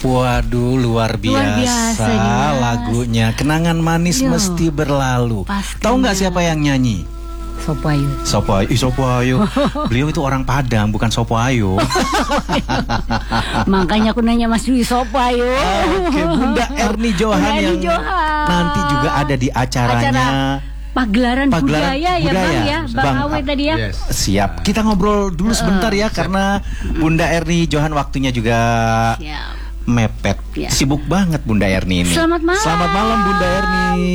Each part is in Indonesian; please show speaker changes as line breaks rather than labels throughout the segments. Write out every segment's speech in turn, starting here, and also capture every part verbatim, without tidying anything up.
Waduh, luar biasa,
luar biasa
lagunya. Kenangan manis Yo, mesti berlalu. Tahu nggak siapa yang nyanyi?
Sopoayo.
Sopoayo, Ih, Sopoayo. Beliau itu orang Padang, bukan Sopoayo.
Makanya aku nanya Mas Dwi Sopoayo.
Oke, Bunda Erni Johan yang
Johan.
nanti juga ada di acaranya. Acara
Pagelaran,
Pagelaran
budaya, budaya ya Bang ya, Bang, Bang Awe tadi ya.
Yes. Siap, kita ngobrol dulu sebentar ya, uh, karena Bunda Erni Johan waktunya juga Siap. mepet, ya. Sibuk banget Bunda Erni ini.
Selamat malam.
Selamat malam Bunda Erni.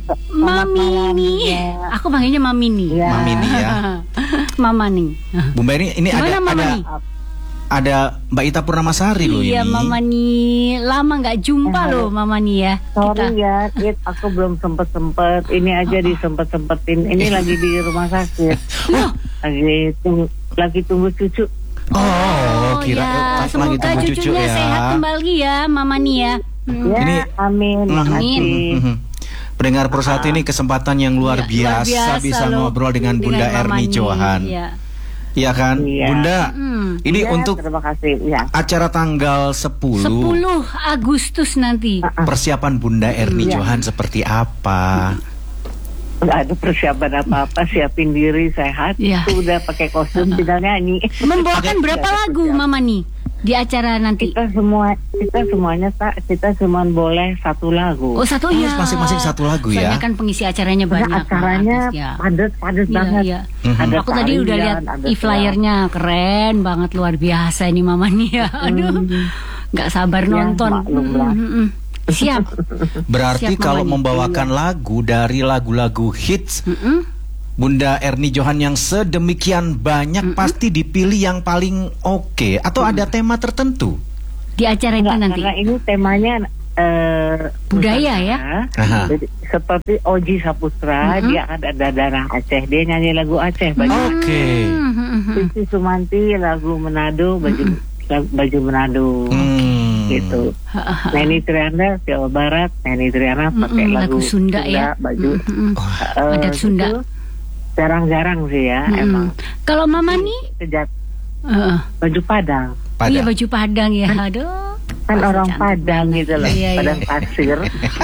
Mamini, ya. Aku panggilnya Mamini.
Ya. Mamini ya.
Mama nih.
Bunda Erni, ini
Gimana
ada
Mama
ada,
nih?
ada Mbak Ita Purnamasari loh
iya,
ini. Iya
Mama nih, lama nggak jumpa eh, loh Mama nih ya.
Sorry kita. ya, It, aku belum sempet sempet. Ini aja disempet sempetin. Ini lagi di rumah sakit. lagi tunggu, lagi tunggu cucu.
Oh, oh kira
ya, semoga
lagi
cucunya
cucu ya.
sehat kembali ya, Mama nih ya.
Hmm. Ya,
ini,
amin.
Amin.
Pendengar Persatu ini kesempatan yang luar, ya, biasa, luar biasa bisa loh, ngobrol dengan, dengan Bunda Erni Johan. Iya ya kan, ya. Bunda. Hmm. Ini ya, untuk
terima kasih. Ya.
acara tanggal sepuluh
Agustus nanti.
Persiapan Bunda Erni ya. Johan seperti apa?
Nggak ada persiapan apa-apa, siapin diri sehat, ya. Sudah pakai kostum tinggal nyanyi.
Membawakan berapa lagu Mama nih di acara nanti?
Kita semua, kita semuanya tak, kita cuma boleh satu lagu.
Oh satu ya.
Oh, masing-masing satu lagu ya.
Soalnya kan pengisi acaranya banyak.
Nah, acaranya ya. padat, padat ya, banget.
Ya. Mm-hmm. Ada Aku tadi udah lihat e-flyernya keren banget, luar biasa ini Mama nih ya. Aduh, nggak sabar ya, nonton. Mm-hmm. Siap.
Berarti Siap, kalau membawakan iya. lagu dari lagu-lagu hits mm-mm. Bunda Erni Johan yang sedemikian banyak mm-mm. pasti dipilih yang paling oke okay. Atau mm. ada tema tertentu
di acara itu nanti?
Karena ini temanya uh,
budaya ya.
Jadi, seperti Oji Saputra, mm-hmm. dia ada darah Aceh, dia nyanyi lagu Aceh.
Oke. Okay.
Sisi Sumanti lagu Manado, baju mm-hmm. baju Manado. Mm. Gitu. Neni Triana Jawa Barat, Neni Triana pakai mm-hmm, lagu, lagu
Sunda, Sunda ya,
baju
mm-hmm. uh, adat Sunda.
Jarang-jarang sih ya, mm-hmm. emang.
Kalau Mama nih
sejak
uh.
baju Padang.
Padang.
Iya baju Padang ya, aduh.
Kan orang Padang gitu loh,
iya, iya.
Padang pasir.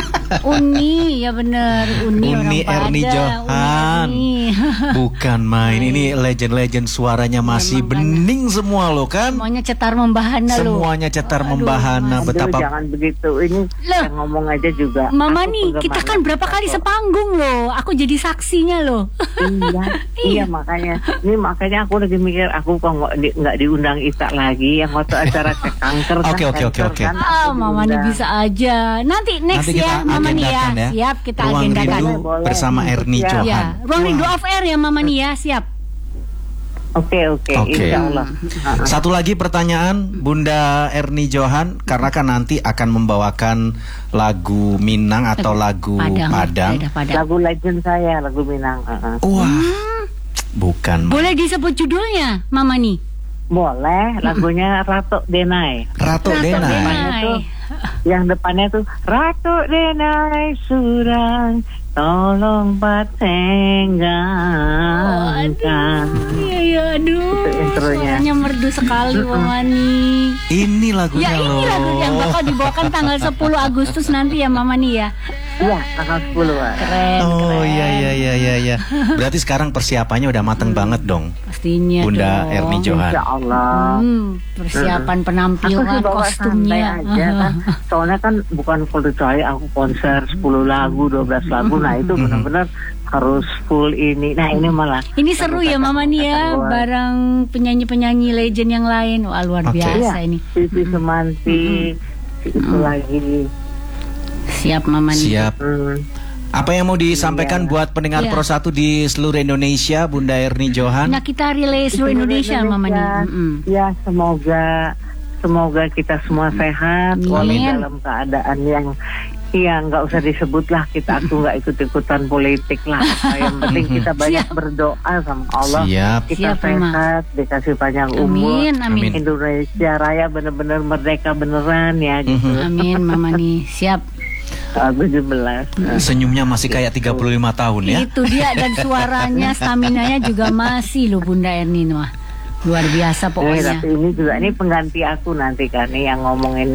Uni, ya benar, Uni,
Uni Erni Johan. Uni. Bukan main, ini legend-legend suaranya masih ya, bening kan. Semua loh kan.
Semuanya cetar membahana loh.
Semuanya cetar aduh, membahana.
Aduh,
betapa
jangan begitu, ini loh, ngomong aja juga.
Mama nih, kita kan berapa kali sepanggung loh. Aku jadi saksinya loh.
Iya, iya makanya. Ini makanya aku lagi mikir, aku kok nggak di, nggak diundang Ita lagi yang waktu acara cek kanker.
Oke oke oke oke.
Ah, Mama nih bisa aja. Nanti next Nanti ya, Mama nih ya. ya. Siap kita
Ruang
agendakan.
Rindu bersama Erni Johan. Ya.
Ruang Rindu off air ya Mama nih ya, siap.
Oke oke, insya Allah.
Satu lagi pertanyaan Bunda Erni Johan, karena kan nanti akan membawakan lagu Minang atau lagu Padang. Padang.
Padang. Lagu legend saya, lagu Minang. Uh-uh.
Wah, hmm. bukan.
Boleh disebut judulnya, Mama nih?
Boleh, lagunya Ratu Denai.
Ratu, Ratu Denai.
Denai. Itu, yang depannya tuh Ratu Denai surang, tolong patenggan.
Oh, iya, iya, aduh. Suaranya merdu sekali, Mama nih.
Ini lagunya
ya,
loh.
Ya, ini lagu yang bakal dibawakan tanggal sepuluh Agustus nanti ya, Mama nih ya.
Iya, tanggal sepuluh.
Keren,
oh,
keren.
iya, iya, iya, iya, iya. Berarti sekarang persiapannya udah mateng hmm. banget dong.
Pastinya
Bunda
dong.
Erni Johan.
Insya Allah.
Hmm, persiapan hmm. penampilan, kostumnya.
Aja, kan. Soalnya kan bukan full kecuali aku konser sepuluh lagu, dua belas lagu. Nah itu benar-benar harus full ini. Nah ini malah.
Ini seru ya Mama nih ya, bareng penyanyi-penyanyi legend yang lain. Wah luar okay. biasa ya, ini.
Sisi Semanti, mm-hmm. itu mm-hmm. lagi.
Siap Mama nih.
Siap. Hmm. Apa yang mau disampaikan iya. buat pendengar iya. Pro satu di seluruh Indonesia, Bunda Erni Johan?
Nah kita relay seluruh Indonesia, Indonesia Mama nih. Mm-hmm.
Ya semoga semoga kita semua sehat, walau dalam keadaan yang iya nggak usah disebut lah, kita aku nggak ikut-ikutan politik lah. Yang penting kita banyak Siap. berdoa sama Allah.
Siap.
Kita
Siap,
sehat, Mama. Dikasih panjang umur.
Amin, amin.
Indonesia Raya benar-benar merdeka beneran ya. Gitu.
Amin, Mama nih. Siap.
tujuh belas.
Senyumnya masih kayak tiga puluh lima tahun ya.
Itu dia, dan suaranya, staminanya juga masih loh Bunda Erni mah. Luar biasa pokoknya.
Eh, tapi ini juga ini pengganti aku nanti kan nih yang ngomong ini.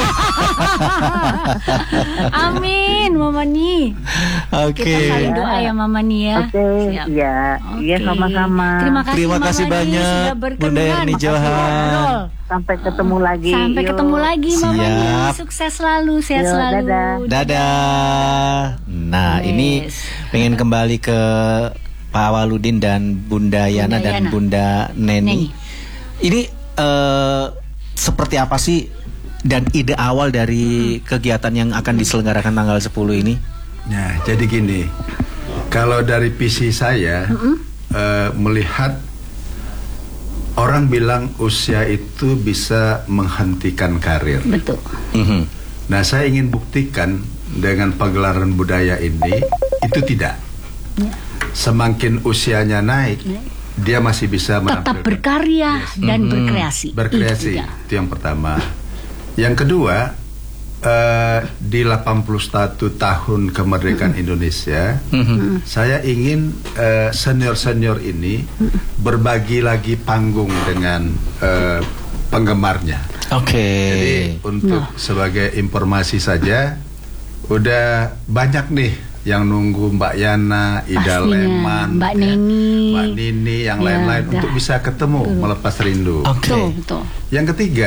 Amin, Mama Ni.
Oke.
Kita saling doa ya Mama Ni ya.
Oke, iya, iya sama-sama.
Terima kasih,
Terima kasih
Mama Ni
banyak,
sudah berkenan.
Bunda Erni Johan.
Sampai ketemu lagi.
Sampai
Yuk.
ketemu lagi Mama Ni.
Siap.
Sukses selalu, sehat
Yo,
selalu.
dadah.
Dadah. Nah,
Yes.
ini pengen kembali ke Pak Awaludin dan Bunda Yana
Bunda
dan
Yana.
Bunda Neni.
Neni.
Ini eh, seperti apa sih dan ide awal dari kegiatan yang akan diselenggarakan tanggal sepuluh ini?
Nah, jadi gini, kalau dari visi saya eh, melihat orang bilang usia itu bisa menghentikan karir.
Betul.
Mhm.
Nah, saya ingin buktikan dengan pagelaran budaya ini itu tidak. Semakin usianya naik, dia masih bisa
Tetap
menampilkan,
berkarya dan
Mhm.
berkreasi.
berkreasi.
Itu dia.
Itu yang pertama. Yang kedua, eh, di delapan puluh satu tahun kemerdekaan Indonesia,
Mhm.
saya ingin eh, senior-senior ini berbagi lagi panggung dengan eh, penggemarnya.
Oke.
Jadi untuk sebagai informasi saja, udah banyak nih yang nunggu Mbak Yana, Ida
Pastinya.
Leman,
Mbak
ya,
Neni.
Mbak Nini, yang
Ya,
lain-lain
dah.
untuk bisa ketemu melepas rindu.
Oke.
Betul, betul.
Yang ketiga,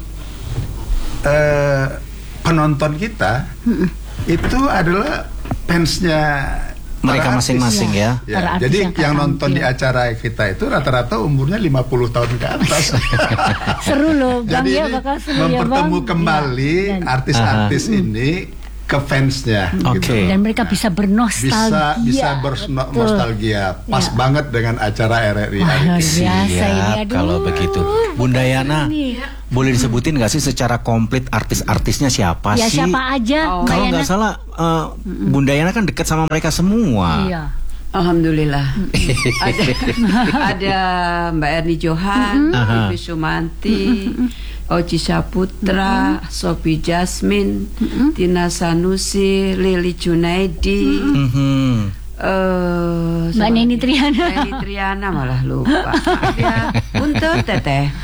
eh, penonton kita itu adalah fansnya
Mereka
para artis.
masing-masing ya.
Ya,
Para artis
jadi
yang
yang,
akan
nonton
tampil.
di acara kita itu rata-rata umurnya lima puluh tahun ke atas.
Seru loh Bang
Jadi
ya,
ini
bakal seru ya Bang.
mempertemu kembali
Ya, dan-
artis-artis ini ke fansnya.
Oke.
gitu.
Dan mereka bisa bernostalgia.
Bisa bisa
Betul.
bernostalgia. Pas
Ya.
banget dengan acara R R I
Wah,
hari
luar
ini.
biasa ini.
Siap,
Aduh.
kalau begitu. Bunda Yana,
Ini.
boleh disebutin nggak sih secara komplit artis-artisnya siapa
Ya
sih?
siapa aja. Mbak
Kalau
Yana.
nggak salah, eh, Bunda Yana kan dekat sama mereka semua.
Iya.
Alhamdulillah. ada, ada Mbak Erni Johan,
Aha.
Ibu Sumanti, Oci Saputra, Sophie Jasmine, Tina Sanusi, Lili Junaidi,
Mhm.
eh,
Mbak
siapa
Neni
lagi?
Triana.
Neni Triana malah lupa. Maaf ya, Untuk Teteh.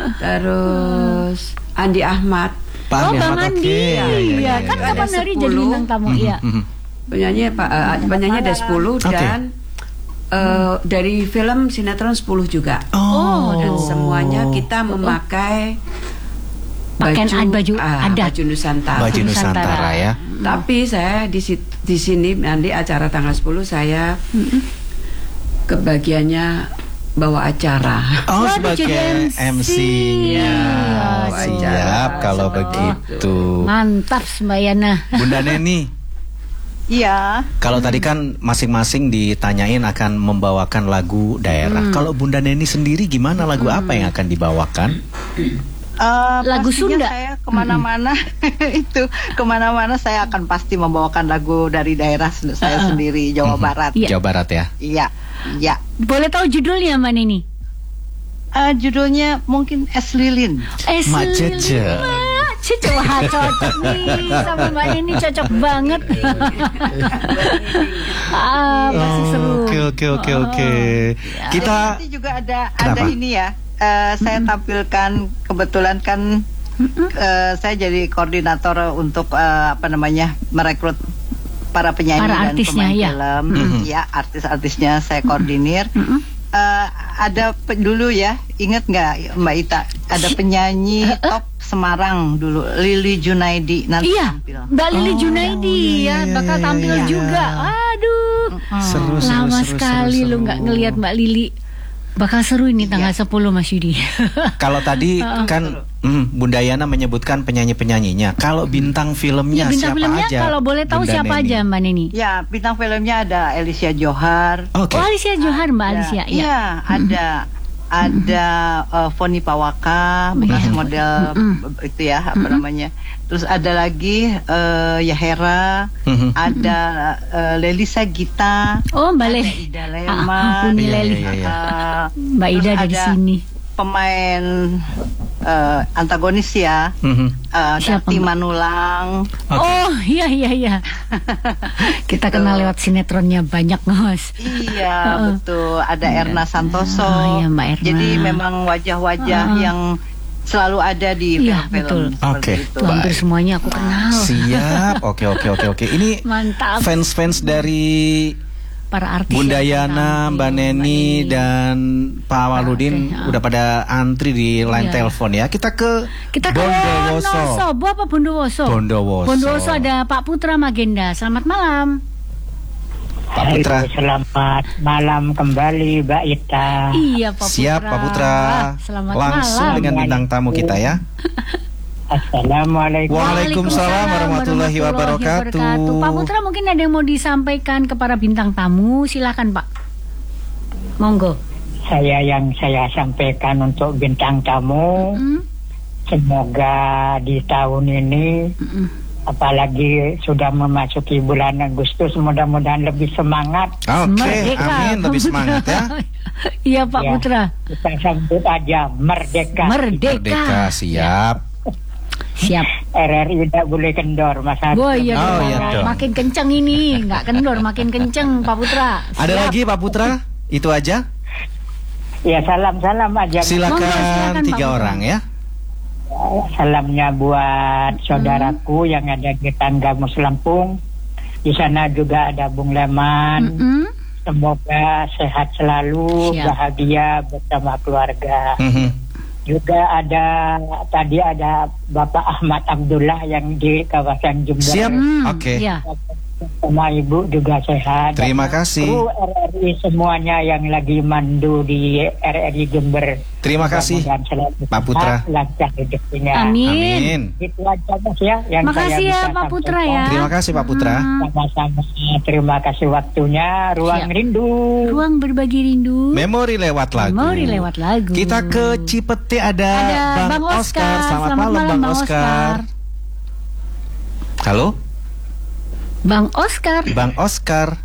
Terus Andi Ahmad,
Pak
Oh
Andi
Bang
Ahmad,
Andi.
oke.
Iya,
Ya, ya, ya,
kan
ya.
kapan
Ada
hari jadi
sepuluh.
bintang tamu ya.
Mhm.
penyanyi Pak uh, penyanyi ada sepuluh
Oke.
dan eh, dari film sinetron sepuluh juga.
Oh.
Dan semuanya kita memakai
Pakaian baju
ah,
adat.
baju Nusantara.
Baju Nusantara ya.
Tapi saya di sit- di sini nanti acara tanggal sepuluh saya kebagiannya bawa acara.
Oh,
Waduh,
sebagai
jadi
M
M C.
C-nya.
Iya,
Siap
acara.
kalau
Seperti
begitu.
Mantap Mbak Yana.
Bunda Neni,
Iya.
kalau tadi kan masing-masing ditanyain akan membawakan lagu daerah. Kalau Bunda Neni sendiri gimana, lagu apa yang akan dibawakan?
Eh,
Lagu
pastinya
Sunda.
saya kemana-mana itu kemana-mana saya akan pasti membawakan lagu dari daerah sen- saya sendiri Jawa Barat.
Iya.
Jawa Barat ya.
Iya, iya.
Boleh tahu judulnya Mbak Neni?
Eh, judulnya mungkin Es Lilin.
Eh,
Mak
Selin-
Cece.
Mak Cece. Wah, cocok nih sama Mbak Neni, cocok banget. ah, pasti seru.
Oke oke oke oke.
Kita
Kita
nanti juga ada
Kenapa?
ada ini ya. eh, saya tampilkan kebetulan kan eh, saya jadi koordinator untuk eh, apa namanya merekrut para penyanyi
Para
dan
artisnya,
pemain
ya.
film.
Mhm.
Ya, artis-artisnya saya koordinir. Eh, ada pe- dulu ya, ingat nggak Mbak Ita? Ada penyanyi top Semarang dulu, Lili Junaidi nanti
Iya,
tampil.
Mbak Lili
Oh,
Junaidi
iya,
ya
iya,
bakal
iya,
tampil
iya.
juga. Aduh,
seru seru
lama
seru,
sekali
seru,
lu
seru.
nggak ngelihat Mbak Lili. Bakal seru ini tanggal sepuluh Mas Yudi.
Kalau tadi kan mm, Bunda Yana menyebutkan penyanyi-penyanyinya. Kalau bintang filmnya
Ya, bintang
siapa
filmnya
aja?
kalau boleh tahu
Bunda
siapa
Neni?
aja Mbak Neni?
Ya, bintang filmnya ada Alicia Johar.
Oke.
Oh, Alicia Johar, Mbak Alicia.
Iya,
Iya.
iya, ada ada uh, Foni Pawaka, bekas model b- itu ya apa namanya. Terus ada lagi uh, Yahera,
Mhm.
ada uh, Lelisa Gita,
Oh, Mbak
ada
Leli.
Ida
Ah,
Leman,
Uni
Iya,
Leli.
iya, iya.
uh,
Mbak
terus
Ida ada di
ada
sini.
pemain uh, antagonis ya,
Mm-hmm.
uh,
Siapa,
Dati
Mbak?
Manulang.
Oke.
Oh iya iya iya. Kita kenal lewat sinetronnya banyak Mas.
Iya betul. Ada Erna Santoso.
Oh, iya, Mbak Erna.
Jadi memang wajah-wajah
Uh-uh.
yang selalu ada di
Iya,
film-film.
betul.
seperti
Oke.
itu.
Tuh, hampir
Baik.
semuanya aku kenal.
Siap. Oke oke oke oke. Ini
Mantap.
fans-fans dari
Para artis
Bunda
yang
Yana,
tampil,
Mbak Neni, dan Pak Waludin
Oke, ya.
udah pada antri di line
Iya.
telepon ya. Kita ke
Kita ke
Bondowoso.
Noso. Bu apa Bondowoso?
Bondowoso.
Bondowoso ada Pak Putra Magenda. Selamat malam.
Pak Putra.
Halo, selamat malam kembali Mbak Ita.
Iya Pak Putra.
Siap Pak Putra.
Selamat
Langsung
malam.
dengan bintang tamu kita ya.
Assalamualaikum.
Waalaikumsalam warahmatullahi wabarakatuh.
Pak Putra mungkin ada yang mau disampaikan kepada bintang tamu. Silakan Pak. Monggo.
Saya yang saya sampaikan untuk bintang tamu,
Mm,
semoga di tahun ini,
mm,
apalagi sudah memasuki bulan Agustus, mudah-mudahan lebih semangat.
Oke,
Merdeka,
amin,
Pak
lebih
Putra.
semangat ya.
Iya Pak
Ya,
Putra.
Kita sambut aja merdeka.
Merdeka.
Merdeka, siap.
Siap.
R R I tidak boleh kendor, Mas Agus.
Wah iya
Oh,
dong.
iya dong.
Makin kenceng ini, nggak kendor, makin kenceng Pak Putra.
Ada
Siap.
lagi Pak Putra? Itu aja.
Ya salam-salam aja.
Monggo,
Silakan
silakan,
tiga
Pak
orang ya.
Salamnya buat saudaraku yang ada di Tanggamus Lampung. Di sana juga ada Bung Leman.
Mm-mm.
Semoga sehat selalu,
Siap.
bahagia bersama keluarga.
Mhm.
Juga ada tadi ada Bapak Ahmad Abdullah yang di kawasan Jember.
Siap.
Hmm,
Oke.
iya.
Sama Ibu juga sehat.
Terima
Dan
kasih.
kru R R I semuanya yang lagi mandu di R R I Jember.
Terima kasih
Mudah-mudahan selalu
Pak Putra.
sehat, lancar hidupnya.
Amin.
Amin.
Itu aja Mas ya yang
Makasih
saya
ya
bisa
Pak Putra
sampaikan.
ya.
Terima kasih Pak Putra.
Hmm.
Sama-sama. Terima kasih waktunya. Ruang
Siap.
rindu.
Ruang berbagi rindu.
Memori lewat lagu.
Memori lewat lagu.
Kita ke Cipete ada,
Ada
Bang,
Bang
Oscar.
Oscar.
Selamat,
Selamat
malam,
malam,
Bang
Bang
Oscar.
Oscar.
Halo,
Bang Oscar.
Bang Oscar.